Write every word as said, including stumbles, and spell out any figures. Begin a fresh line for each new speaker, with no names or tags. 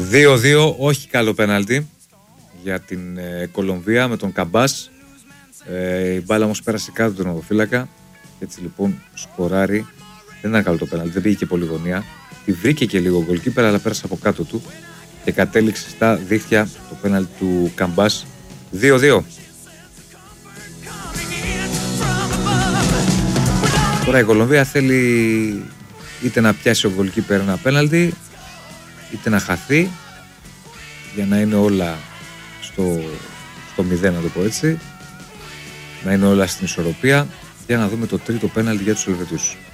δύο δύο, όχι καλό πέναλτι για την ε, Κολομβία με τον Καμπάς. Ε, η μπάλα όμως πέρασε κάτω τον οδοφύλακα. Έτσι λοιπόν σκοράρει. Δεν ήταν καλό το πέναλτι, δεν πήγε και πολύ γωνία. Τη βρήκε και λίγο γκολκίπερ, αλλά πέρασε από κάτω του και κατέληξε στα δίχτυα το πέναλτι του Καμπάς. δύο δύο. Τώρα η Κολομβία θέλει είτε να πιάσει ο γκολκίπερ ένα πέναλτι, είτε να χαθεί, για να είναι όλα στο, στο μηδέν, να το πω έτσι, να είναι όλα στην ισορροπία, για να δούμε το τρίτο πέναλτι για τους Ελβετούς.